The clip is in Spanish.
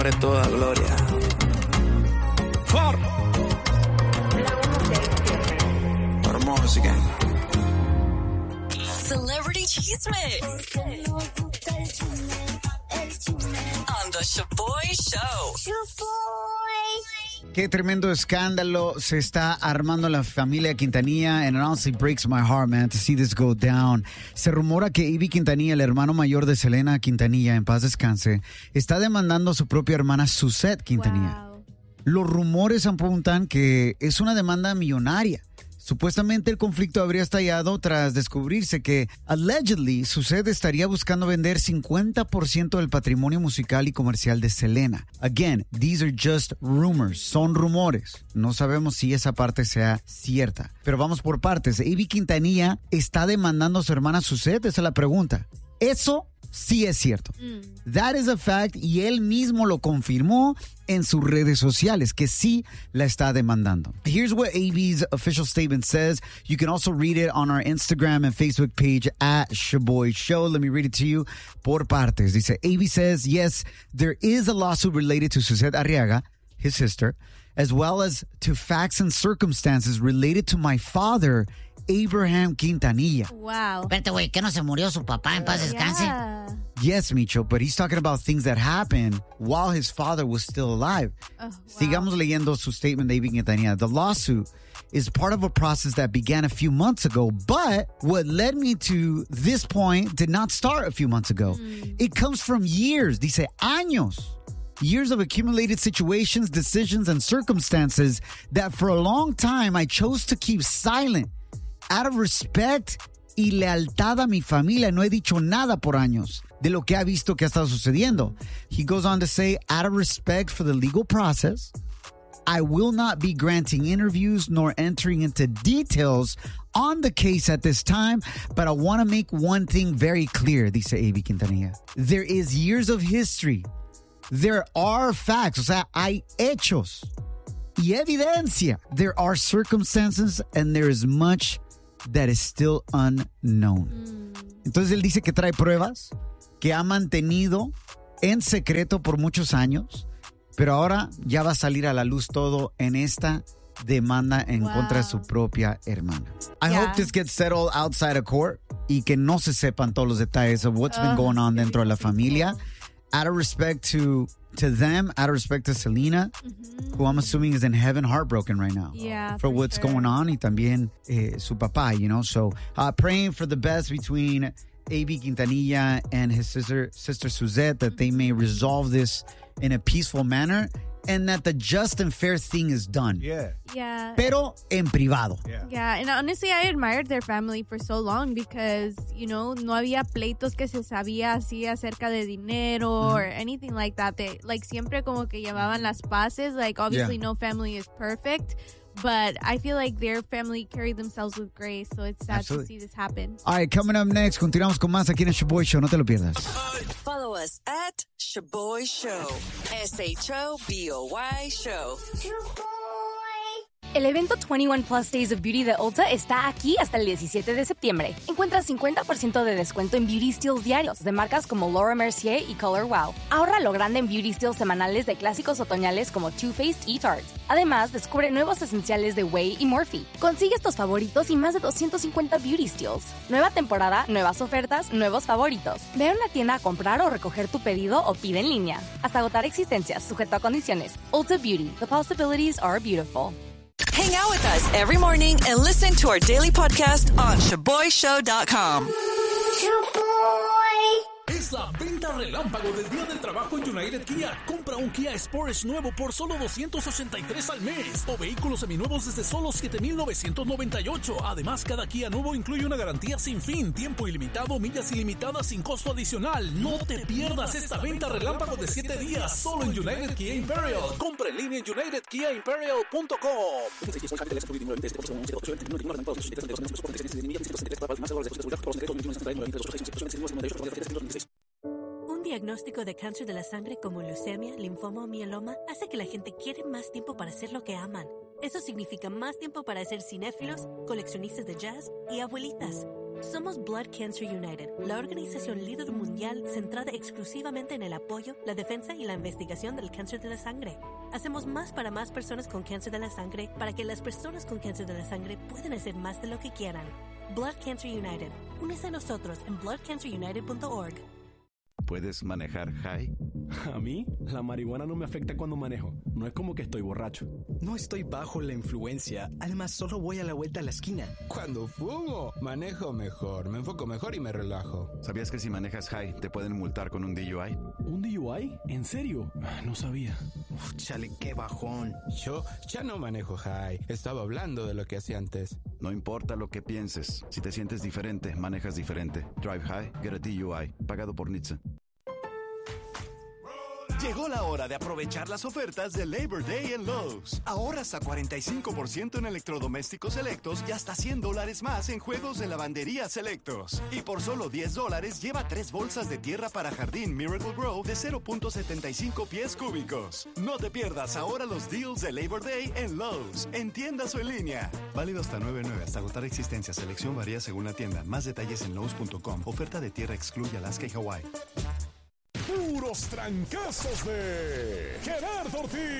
Toda gloria. Celebrity Cheesemate on the Shaboy Show. Qué tremendo escándalo se está armando la familia Quintanilla, and it honestly breaks my heart, man, to see this go down. Se rumora que Ivy Quintanilla, el hermano mayor de Selena Quintanilla, en paz descanse, está demandando a su propia hermana Suzette Quintanilla. Wow. Los rumores apuntan que es una demanda millonaria. Supuestamente el conflicto habría estallado tras descubrirse que, allegedly, Suzette estaría buscando vender 50% del patrimonio musical y comercial de Selena. Again, these are just rumors, son rumores. No sabemos si esa parte sea cierta. Pero vamos por partes. Ivy Quintanilla está demandando a su hermana Suzette, esa es la pregunta. Eso sí es cierto. That is a fact, y él mismo lo confirmó en sus redes sociales, que sí la está demandando. Here's what AB's official statement says. You can also read it on our Instagram and Facebook page at Shaboy Show. Let me read it to you por partes. Dice, AB says, yes, there is a lawsuit related to Suzette Arriaga, his sister, as well as to facts and circumstances related to my father, Abraham Quintanilla. Wow. Espérate, güey, ¿qué no se murió su papá en paz descanse? Yeah. Yes, Micho, but he's talking about things that happened while his father was still alive. Oh, wow. Sigamos leyendo su statement de Ivy Quintanilla. The lawsuit is part of a process that began a few months ago, but what led me to this point did not start a few months ago. It comes from years, dice años. Years of accumulated situations, decisions, and circumstances that for a long time I chose to keep silent. Out of respect y lealtad a mi familia, no he dicho nada por años de lo que ha visto que ha estado sucediendo. He goes on to say, out of respect for the legal process, I will not be granting interviews nor entering into details on the case at this time, but I want to make one thing very clear, dice Ivy Quintanilla. There is years of history. There are facts, o sea, hay hechos y evidencia. There are circumstances and there is much that is still unknown. Entonces él dice que trae pruebas que ha mantenido en secreto por muchos años, pero ahora ya va a salir a la luz todo en esta demanda en contra de su propia hermana. I hope this gets settled outside of court y que no se sepan todos los detalles of what's been going on dentro de la familia. Out of respect to them, out of respect to Selena, who I'm assuming is in heaven heartbroken right now. Yeah, for what's going on, y también su papá, you know. So praying for the best between A.B. Quintanilla and his sister Suzette, that they may resolve this in a peaceful manner and that the just and fair thing is done. Yeah. Pero en privado. Yeah, and honestly, I admired their family for so long because, you know, no había pleitos que se sabía así acerca de dinero or anything like that. They, like, siempre como que llevaban las paces. Like, obviously, no family is perfect, but I feel like their family carried themselves with grace, so it's sad to see this happen. All right, coming up next, continuamos con más aquí en el Shaboy Show. No te lo pierdas. Follow us at Shaboy Show. SHOBOY Show. El evento 21 Plus Days of Beauty de Ulta está aquí hasta el 17 de septiembre. Encuentra 50% de descuento en Beauty Steals diarios de marcas como Laura Mercier y Color Wow. Ahorra lo grande en Beauty Steals semanales de clásicos otoñales como Too Faced y Tarte. Además, descubre nuevos esenciales de Way y Morphe. Consigue estos favoritos y más de 250 Beauty Steals. Nueva temporada, nuevas ofertas, nuevos favoritos. Ve a una tienda a comprar o recoger tu pedido o pide en línea. Hasta agotar existencias, sujeto a condiciones. Ulta Beauty. The possibilities are beautiful. Hang out with us every morning and listen to our daily podcast on ShaboyShow.com. Es la venta relámpago del Día del Trabajo en United Kia. Compra un Kia Sportage nuevo por solo $283 al mes. O vehículos seminuevos desde solo $7,998. Además, cada Kia nuevo incluye una garantía sin fin, tiempo ilimitado, millas ilimitadas sin costo adicional. No te pierdas esta venta relámpago de 7 días solo en United Kia Imperial. Compra en línea en unitedkiaimperial.com. Un diagnóstico de cáncer de la sangre como leucemia, linfoma o mieloma hace que la gente quiere más tiempo para hacer lo que aman. Eso significa más tiempo para ser cinéfilos, coleccionistas de jazz y abuelitas. Somos Blood Cancer United, la organización líder mundial centrada exclusivamente en el apoyo, la defensa y la investigación del cáncer de la sangre. Hacemos más para más personas con cáncer de la sangre para que las personas con cáncer de la sangre puedan hacer más de lo que quieran. Blood Cancer United. Únese a nosotros en bloodcancerunited.org. ¿Puedes manejar high? A mí, la marihuana no me afecta cuando manejo. No es como que estoy borracho. No estoy bajo la influencia. Además, solo voy a la vuelta a la esquina. Cuando fumo, manejo mejor, me enfoco mejor y me relajo. ¿Sabías que si manejas high te pueden multar con un DUI? ¿Un DUI? ¿En serio? No sabía. Chale, qué bajón. Yo ya no manejo high. Estaba hablando de lo que hacía antes. No importa lo que pienses. Si te sientes diferente, manejas diferente. Drive high, get a DUI. Pagado por NHTSA. Llegó la hora de aprovechar las ofertas de Labor Day en Lowe's. Ahorra hasta 45% en electrodomésticos selectos y hasta $100 más en juegos de lavandería selectos. Y por solo $10 lleva 3 bolsas de tierra para jardín Miracle Grow de 0.75 pies cúbicos. No te pierdas ahora los deals de Labor Day en Lowe's, en tiendas o en línea. Válido hasta 9/9 hasta agotar existencia. Selección varía según la tienda. Más detalles en Lowe's.com. Oferta de tierra excluye Alaska y Hawái. Puros trancazos de Gerardo Ortiz.